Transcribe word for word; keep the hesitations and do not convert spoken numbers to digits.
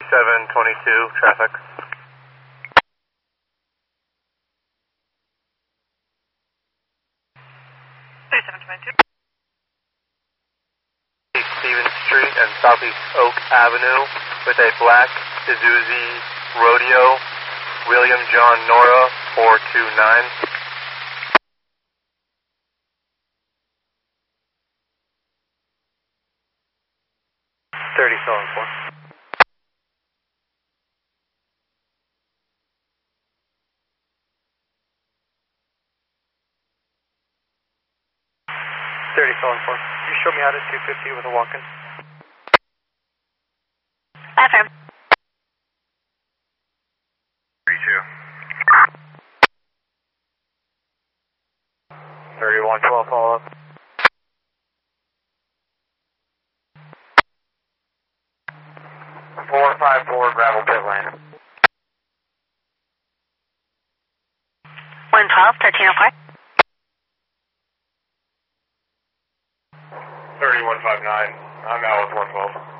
thirty-seven twenty-two, traffic. thirty-seven twenty-two. East Stevens Street and Southeast Oak Avenue with a black Isuzu Rodeo, William John Nora, four two nine. thirty seven four. thirty seven four. Can you show me out at two fifty with a walk-in? Affirm. three two. thirty-one twelve follow-up. four five four gravel pit lane. one twelve, thirteen oh four. thirty-one five nine. I'm out with one twelve.